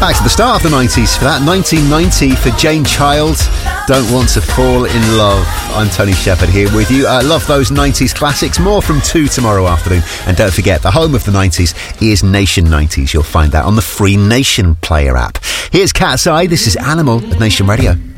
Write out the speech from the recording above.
Back to the start of the 90s for that. 1990 for Jane Child, Don't Want to Fall in Love. I'm Tony Shepherd here with you. I love those 90s classics. More from 2 tomorrow afternoon. And don't forget, the home of the 90s is Nation 90s. You'll find that on the free Nation Player app. Here's Cat's Eye. This is Animal at Nation Radio.